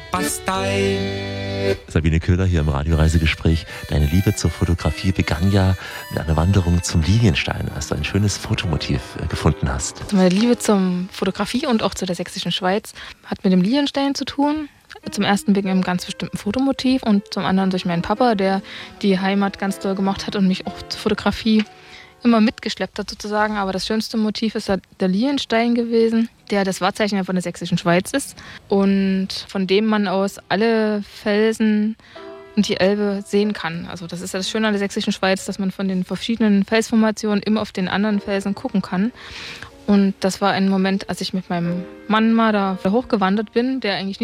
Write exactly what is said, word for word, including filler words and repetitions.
Bastei. Sabine Köhler hier im Radioreisegespräch. Deine Liebe zur Fotografie begann ja mit einer Wanderung zum Lilienstein, als du ein schönes Fotomotiv äh, gefunden hast. Meine Liebe zur Fotografie und auch zu der sächsischen Schweiz hat mit dem Lilienstein zu tun. Zum ersten wegen einem ganz bestimmten Fotomotiv und zum anderen durch meinen Papa, der die Heimat ganz doll gemacht hat und mich auch zur Fotografie immer mitgeschleppt hat sozusagen. Aber das schönste Motiv ist der Lilienstein gewesen, der das Wahrzeichen von der sächsischen Schweiz ist und von dem man aus alle Felsen und die Elbe sehen kann. Also das ist ja das Schöne an der sächsischen Schweiz, dass man von den verschiedenen Felsformationen immer auf den anderen Felsen gucken kann. Und das war ein Moment, als ich mit meinem Mann mal da hochgewandert bin, der eigentlich